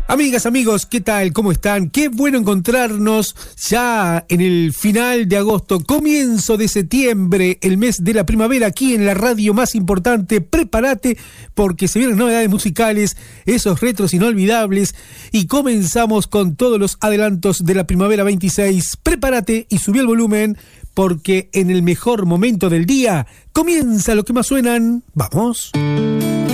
Amigas, amigos, ¿qué tal? ¿Cómo están? Qué bueno encontrarnos ya en el final de agosto, comienzo de septiembre, el mes de la primavera, aquí en la radio más importante. Prepárate porque se vienen novedades musicales, esos retros inolvidables, y comenzamos con todos los adelantos de la primavera 26. Prepárate y subí el volumen porque en el mejor momento del día comienza lo que más suenan. ¡Vamos!